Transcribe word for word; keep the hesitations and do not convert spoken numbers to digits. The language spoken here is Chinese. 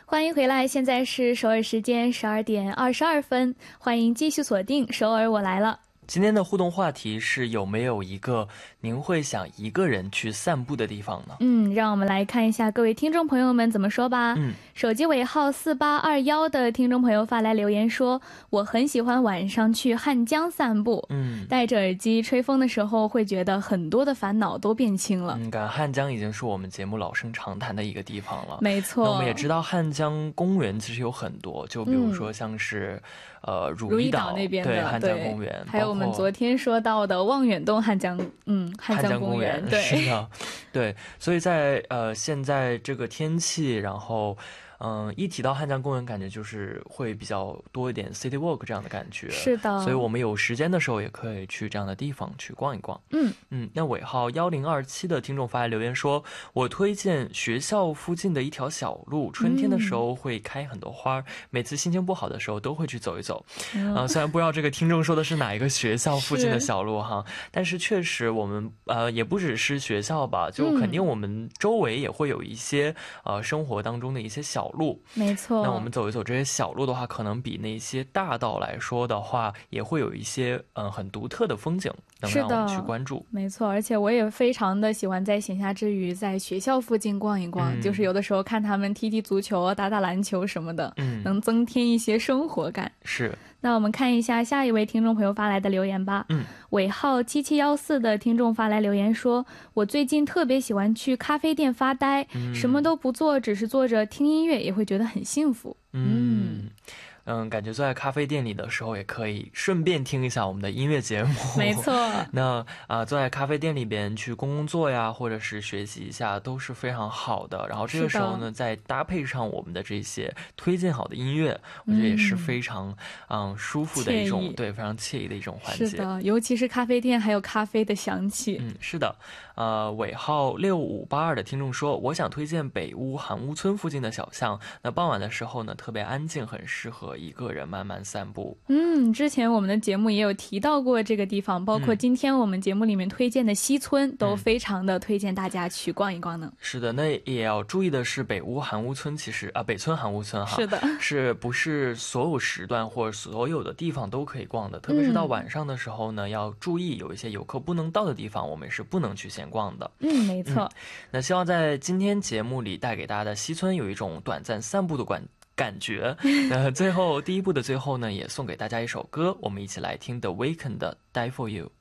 欢迎回来，现在是首尔时间十二点二十二分，欢迎继续锁定首尔我来了。 今天的互动话题是有没有一个您会想一个人去散步的地方呢？ 嗯，让我们来看一下各位听众朋友们怎么说吧。 嗯， 手机尾号四八二一的听众朋友发来留言说，我很喜欢晚上去汉江散步，嗯，戴着耳机吹风的时候会觉得很多的烦恼都变轻了。 嗯，感觉汉江已经是我们节目老生常谈的一个地方了。 没错， 那我们也知道汉江公园其实有很多，就比如说像是、嗯、呃如意岛那边的对汉江公园， 还有我们昨天说到的望远洞汉江嗯汉江公园，对， 是的，对，所以在呃现在这个天气，然后嗯，一提到汉江公园，感觉就是会比较多一点 city walk 这样的感觉。 是的， 所以我们有时间的时候也可以去这样的地方去逛一逛。 嗯嗯，那尾号一零二七的听众发来留言说，我推荐学校附近的一条小路，春天的时候会开很多花、嗯、每次心情不好的时候都会去走一走。嗯、呃，虽然不知道这个听众说的是哪一个学校附近的小路哈，但是确实我们呃也不只是学校吧，就肯定我们周围也会有一些、嗯、呃生活当中的一些小路。 没错， 那我们走一走这些小路的话，可能比那些大道来说的话，也会有一些嗯、呃、很独特的风景能让我们去关注。 没错，而且我也非常的喜欢在闲暇之余在学校附近逛一逛、嗯、就是有的时候看他们踢踢足球打打篮球什么的、嗯、能增添一些生活感。 是， 那我们看一下下一位听众朋友发来的留言吧。 嗯， 尾号七七一四的听众发来留言说，我最近特别喜欢去咖啡店发呆、嗯、什么都不做，只是坐着听音乐也会觉得很幸福。 嗯嗯，感觉坐在咖啡店里的时候也可以顺便听一下我们的音乐节目。 没错， 那啊、呃，坐在咖啡店里边去工工作呀，或者是学习一下都是非常好的。然后这个时候呢，再搭配上我们的这些推荐好的音乐，我觉得也是非常嗯舒服的一种，对，非常惬意的一种环节。 是的，尤其是咖啡店还有咖啡的香气。 嗯，是的。呃，尾号六五八二的听众说，我想推荐北屋韩屋村附近的小巷。那傍晚的时候呢，特别安静，很适合一个人慢慢散步。 嗯，之前我们的节目也有提到过这个地方，包括今天我们节目里面推荐的西村、嗯、都非常的推荐大家去逛一逛呢。 是的，那也要注意的是，北屋韩屋村其实啊，北村韩屋村哈， 是的， 是不是所有时段或者所有的地方都可以逛的？特别是到晚上的时候呢，嗯、要注意有一些游客不能到的地方，我们是不能去闲逛的。 嗯，没错、嗯。 那希望在今天节目里带给大家的西村有一种短暂散步的感感觉。那最后第一部的最后呢，也送给大家一首歌，我们一起来听 The Weeknd 的 Die For You。